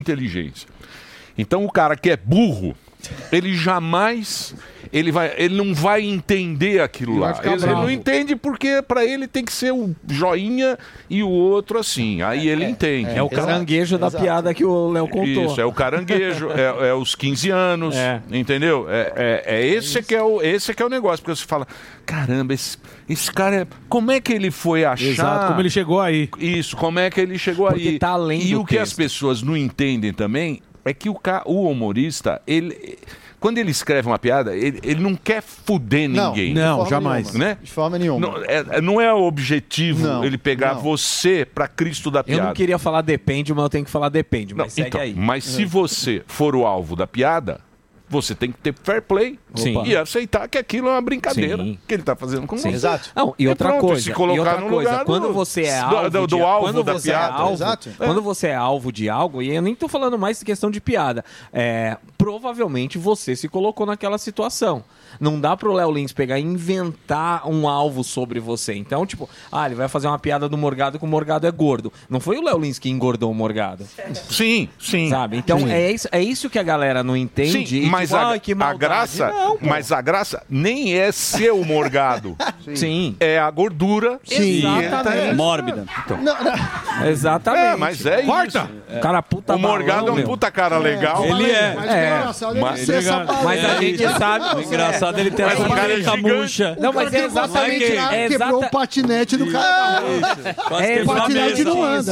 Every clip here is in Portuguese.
inteligência. Então o cara que é burro, ele jamais... Ele não vai entender aquilo lá. Ele não entende porque para ele tem que ser o joinha e o outro assim. Aí ele entende. É o caranguejo da piada que o Léo contou. Isso, é o caranguejo, é os 15 anos, entendeu? Esse que é o negócio. Porque você fala, caramba, esse cara, como é que ele foi achar... Exato, como ele chegou aí. Isso, como é que ele chegou porque aí. Tá além e do o que texto. as pessoas não entendem também é que o humorista, quando ele escreve uma piada, ele não quer fuder ninguém. Não, jamais. Né? De forma nenhuma. Não é o objetivo ele pegar você pra Cristo da piada. Eu não queria falar depende, mas eu tenho que falar depende. Mas segue então, aí. Mas se você for o alvo da piada, você tem que ter fair play e aceitar que aquilo é uma brincadeira que ele tá fazendo com você. Exato. Não, e outra coisa, se colocar no lugar quando você é alvo do alvo quando da você piada. É alvo, quando você é alvo de algo, e eu nem tô falando mais de questão de piada, provavelmente você se colocou naquela situação. Não dá pro Léo Lins pegar e inventar um alvo sobre você. Então, tipo, ele vai fazer uma piada do Morgado que o Morgado é gordo. Não foi o Léo Lins que engordou o Morgado. Sim. Sabe? Então, é isso que a galera não entende. Sim, mas a graça, mas a graça nem é ser o Morgado. Sim. É a gordura. Exatamente. Mórbida. Então. Exatamente. Mas é Corta. isso. Cara, puta o Morgado balão, é um puta cara legal. Ele é. Mas a gente sabe. O engraçado ele tem a boneca murcha. Não, mas é exatamente. Quebrou o patinete do cara. O patinete não anda.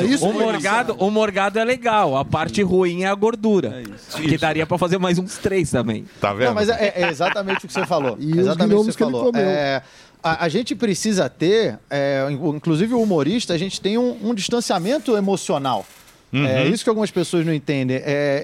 O Morgado é legal. A parte ruim é a gordura. Que daria pra fazer mais uns 3 também. Tá vendo? Não, mas é exatamente o que você falou. E exatamente o que você que ele falou. comeu. A gente precisa ter, inclusive o humorista, a gente tem um distanciamento emocional. É isso que algumas pessoas não entendem.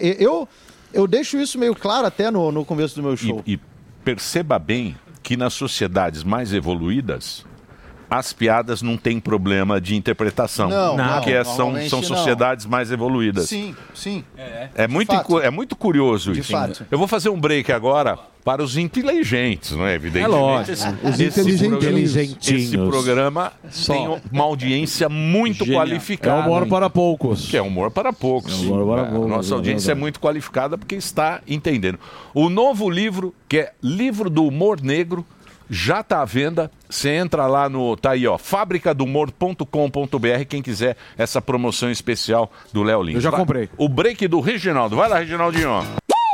Eu deixo isso meio claro até no começo do meu show. E perceba bem que nas sociedades mais evoluídas, as piadas não têm problema de interpretação. Porque são sociedades mais evoluídas. Sim. É muito curioso isso. Fato. Eu vou fazer um break agora para os inteligentes, não é? Evidentemente. Lógico. Os inteligentinhos. Esse programa tem uma audiência muito qualificada. É humor para poucos. Que é humor para poucos. Nossa audiência é muito qualificada porque está entendendo. O novo livro, que é Livro do Humor Negro, já está à venda. Você entra lá tá aí, ó, fabricadohumor.com.br, quem quiser essa promoção especial do Léo Lins. Eu já comprei. O break do Reginaldo. Vai lá, Reginaldinho.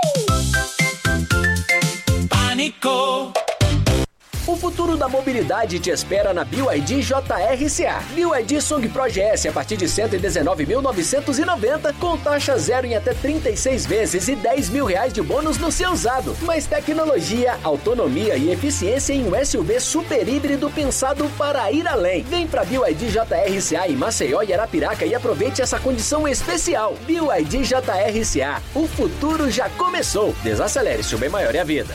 Pânico. O futuro da mobilidade te espera na BYD JRCA. BYD Song Pro GS a partir de R$ 119.990, com taxa zero em até 36 vezes e R$10 mil de bônus no seu usado. Mais tecnologia, autonomia e eficiência em um SUV super híbrido pensado para ir além. Vem pra BYD JRCA em Maceió e Arapiraca e aproveite essa condição especial. BYD JRCA. O futuro já começou. Desacelere, seu bem maior é a vida.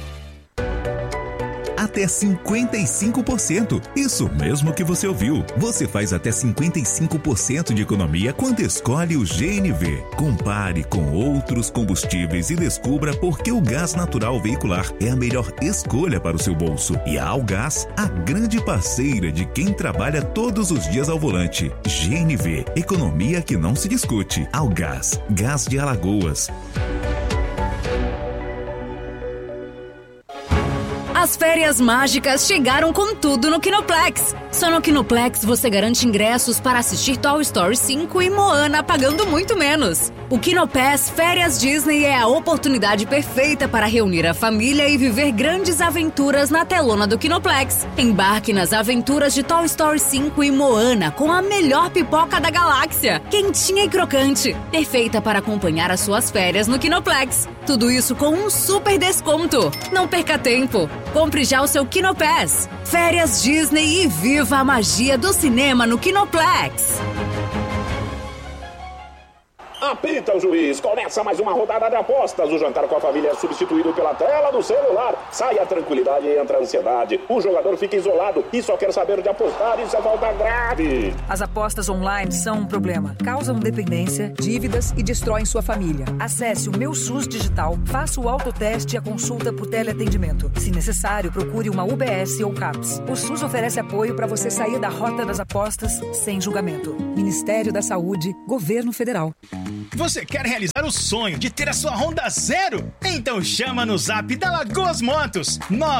Até 55%. Isso mesmo que você ouviu. Você faz até 55% de economia quando escolhe o GNV. Compare com outros combustíveis e descubra por que o gás natural veicular é a melhor escolha para o seu bolso. E a Algás, a grande parceira de quem trabalha todos os dias ao volante. GNV, economia que não se discute. Algás, gás de Alagoas. As férias mágicas chegaram com tudo no Kinoplex. Só no Kinoplex você garante ingressos para assistir Toy Story 5 e Moana pagando muito menos. O Kinopass Férias Disney é a oportunidade perfeita para reunir a família e viver grandes aventuras na telona do Kinoplex. Embarque nas aventuras de Toy Story 5 e Moana com a melhor pipoca da galáxia, quentinha e crocante, perfeita para acompanhar as suas férias no Kinoplex. Tudo isso com um super desconto. Não perca tempo. Compre já o seu Kinopass. Férias Disney e viva a magia do cinema no Kinoplex. Apita o juiz, começa mais uma rodada de apostas. O jantar com a família é substituído pela tela do celular. Sai a tranquilidade e entra a ansiedade. O jogador fica isolado e só quer saber de apostar. Isso é falta grave. As apostas online são um problema. Causam dependência, dívidas e destroem sua família. Acesse o Meu SUS Digital, faça o autoteste e a consulta por teleatendimento. Se necessário, procure uma UBS ou CAPS. O SUS oferece apoio para você sair da rota das apostas sem julgamento. Ministério da Saúde, Governo Federal. Você quer realizar o sonho de ter a sua Honda zero? Então chama no zap da Lagoas Motos,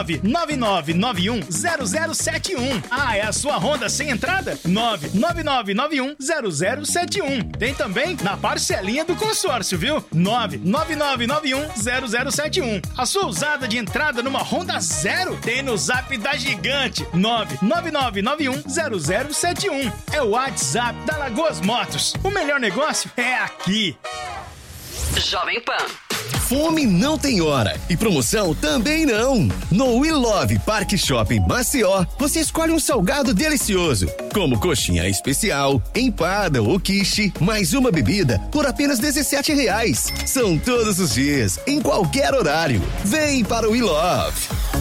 999910071. Ah, é a sua Honda sem entrada? 999910071. Tem também na parcelinha do consórcio, viu? 999910071. A sua usada de entrada numa Honda zero? Tem no zap da Gigante, 999910071. É o WhatsApp da Lagoas Motos. O melhor negócio é aqui. Jovem Pan. Fome não tem hora e promoção também não. No We Love Parque Shopping Maceió, você escolhe um salgado delicioso, como coxinha especial, empada ou quiche, mais uma bebida por apenas R$17. São todos os dias, em qualquer horário. Vem para o We Love.